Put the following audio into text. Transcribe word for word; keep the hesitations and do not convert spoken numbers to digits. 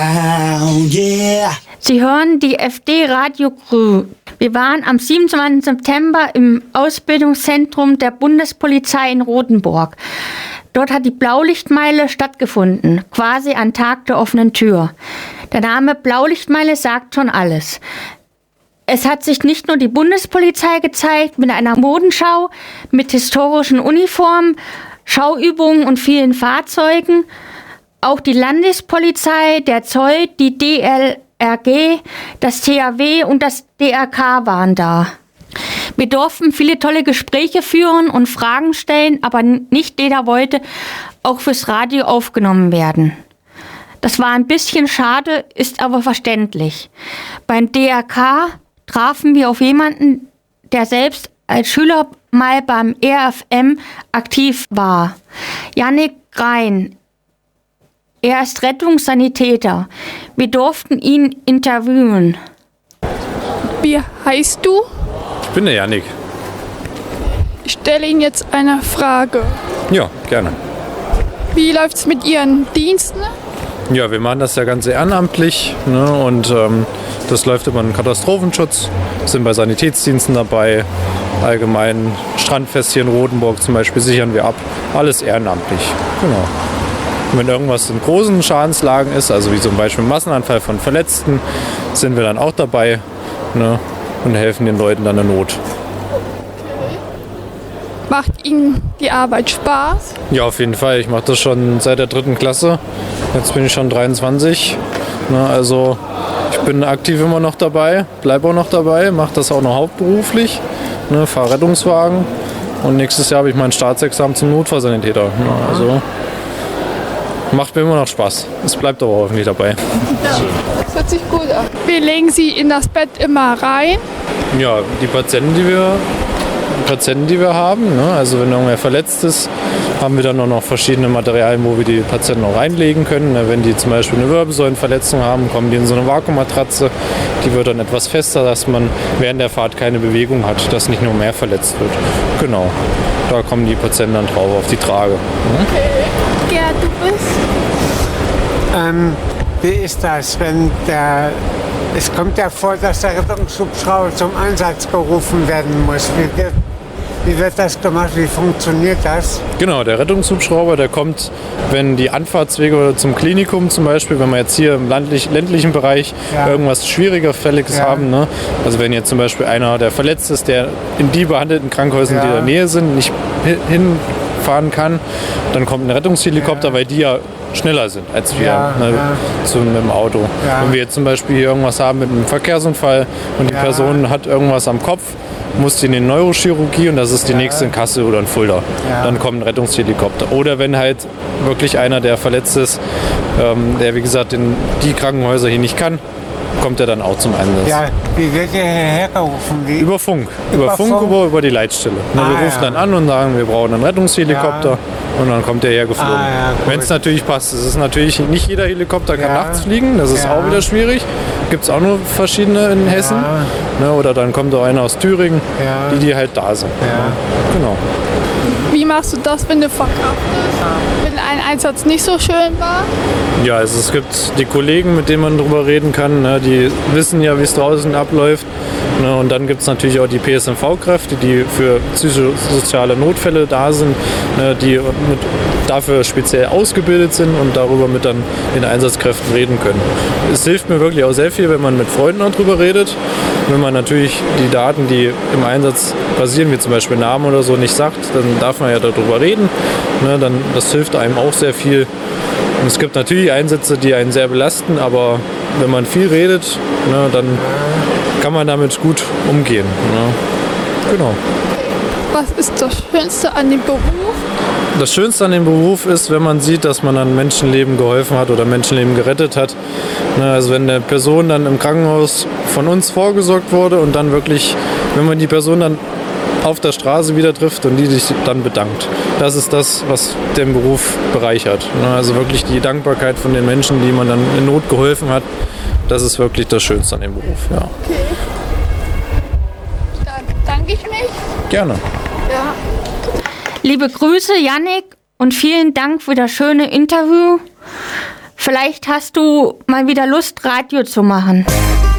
Oh yeah. Sie hören die F D Radio Crew. Wir waren am siebenundzwanzigsten September im Ausbildungszentrum der Bundespolizei in Rotenburg. Dort hat die Blaulichtmeile stattgefunden, quasi ein Tag der offenen Tür. Der Name Blaulichtmeile sagt schon alles. Es hat sich nicht nur die Bundespolizei gezeigt mit einer Modenschau, mit historischen Uniformen, Schauübungen und vielen Fahrzeugen. Auch die Landespolizei, der Zoll, die D L R G, das T H W und das D R K waren da. Wir durften viele tolle Gespräche führen und Fragen stellen, aber nicht jeder wollte auch fürs Radio aufgenommen werden. Das war ein bisschen schade, ist aber verständlich. Beim D R K trafen wir auf jemanden, der selbst als Schüler mal beim R F M aktiv war. Jannik Grein. Er ist Rettungssanitäter. Wir durften ihn interviewen. Wie heißt du? Ich bin der Jannik. Ich stelle Ihnen jetzt eine Frage. Ja, gerne. Wie läuft es mit Ihren Diensten? Ja, wir machen das ja ganz ehrenamtlich, ne, und ähm, das läuft über den Katastrophenschutz, sind bei Sanitätsdiensten dabei, allgemein Strandfest hier in Rotenburg zum Beispiel sichern wir ab, alles ehrenamtlich, genau. Und wenn irgendwas in großen Schadenslagen ist, also wie zum Beispiel Massenanfall von Verletzten, sind wir dann auch dabei, ne, und helfen den Leuten dann in Not. Macht Ihnen die Arbeit Spaß? Ja, auf jeden Fall. Ich mache das schon seit der dritten Klasse. Jetzt bin ich schon dreiundzwanzig. Ne, also ich bin aktiv immer noch dabei, bleibe auch noch dabei, mache das auch noch hauptberuflich. Ne, fahre Rettungswagen und nächstes Jahr habe ich mein Staatsexamen zum Notfallsanitäter. Ne, also macht mir immer noch Spaß. Es bleibt aber hoffentlich dabei. Ja, das hört sich gut an. Wie legen Sie in das Bett immer rein? Ja, die Patienten, die wir Patienten, die wir haben. Ne? Also wenn irgendwer verletzt ist, haben wir dann auch noch verschiedene Materialien, wo wir die Patienten auch reinlegen können. Ne? Wenn die zum Beispiel eine Wirbelsäulenverletzung haben, kommen die in so eine Vakuummatratze. Die wird dann etwas fester, dass man während der Fahrt keine Bewegung hat, dass nicht nur mehr verletzt wird. Genau, da kommen die Patienten dann drauf auf die Trage. Ne? Okay. Ja, du bist? Ähm, wie ist das, wenn der... Es kommt ja vor, dass der Rettungshubschrauber zum Einsatz gerufen werden muss. Wie, wie wird das gemacht? Wie funktioniert das? Genau, der Rettungshubschrauber, der kommt, wenn die Anfahrtswege zum Klinikum zum Beispiel, wenn wir jetzt hier im landlich, ländlichen Bereich ja. irgendwas Schwierigerfälliges ja. haben, ne? Also wenn jetzt zum Beispiel einer, der verletzt ist, der in die behandelten Krankenhäuser, ja. die in der Nähe sind, nicht hinfahren kann, dann kommt ein Rettungshelikopter, ja. weil die ja schneller sind als wir ja, ne, ja. Zu, mit dem Auto. Ja. Wenn wir jetzt zum Beispiel hier irgendwas haben mit einem Verkehrsunfall und die ja. Person hat irgendwas am Kopf, muss die in die Neurochirurgie und das ist die ja. nächste in Kassel oder in Fulda. Ja. Dann kommt ein Rettungshelikopter. Oder wenn halt wirklich einer, der verletzt ist, ähm, der wie gesagt in die Krankenhäuser hier nicht kann, kommt er dann auch zum Einsatz. Ja, wie wird ihr hierher gerufen? Wie? Über Funk. Über, über Funk, Funk, über, über die Leitstelle. Ah, wir rufen ja. dann an und sagen, wir brauchen einen Rettungshelikopter ja. und dann kommt der hergeflogen. Ah, ja, wenn es natürlich passt. Es ist natürlich nicht jeder Helikopter kann ja. nachts fliegen, das ist ja. auch wieder schwierig. Gibt es auch nur verschiedene in Hessen. Ja. Ne, oder dann kommt auch einer aus Thüringen, ja. die, die halt da sind. Ja. Genau. Wie machst du das, wenn du verkraftest? Wenn ein Einsatz nicht so schön war? Ja, also es gibt die Kollegen, mit denen man drüber reden kann, ne, die wissen ja, wie es draußen abläuft. Ne, und dann gibt es natürlich auch die P S M V-Kräfte, die für psychosoziale Notfälle da sind, ne, die mit, dafür speziell ausgebildet sind und darüber mit dann den Einsatzkräften reden können. Es hilft mir wirklich auch sehr viel, wenn man mit Freunden darüber redet. Wenn man natürlich die Daten, die im Einsatz passieren, wie zum Beispiel Namen oder so, nicht sagt, dann darf man ja darüber reden. Ne, dann, das hilft einem auch sehr viel. Und es gibt natürlich Einsätze, die einen sehr belasten, aber wenn man viel redet, ne, dann kann man damit gut umgehen. Ne. Genau. Was ist das Schönste an dem Beruf? Das Schönste an dem Beruf ist, wenn man sieht, dass man an Menschenleben geholfen hat oder Menschenleben gerettet hat. Ne, also wenn eine Person dann im Krankenhaus von uns vorgesorgt wurde und dann wirklich, wenn man die Person dann auf der Straße wieder trifft und die sich dann bedankt. Das ist das, was den Beruf bereichert. Also wirklich die Dankbarkeit von den Menschen, die man dann in Not geholfen hat, das ist wirklich das Schönste an dem Beruf. Ja. Okay. Dann bedanke ich mich. Gerne. Ja. Liebe Grüße, Jannik, und vielen Dank für das schöne Interview. Vielleicht hast du mal wieder Lust, Radio zu machen.